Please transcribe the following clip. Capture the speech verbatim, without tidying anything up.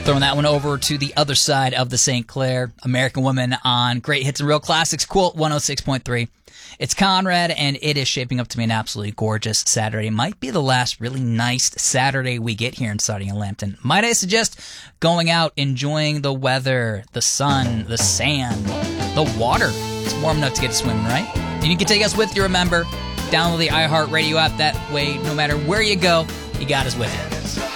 Throwing that one over to the other side of the Saint Clair. American Woman on Great Hits and Real Classics, Quilt one oh six point three. It's Conrad, and it is shaping up to be an absolutely gorgeous Saturday. Might be the last really nice Saturday we get here in Starting in Lambton. Might I suggest going out, enjoying the weather, the sun, the sand, the water. It's warm enough to get swimming, right? And you can take us with you, remember. Download the iHeartRadio app. That way, no matter where you go, you got us with you.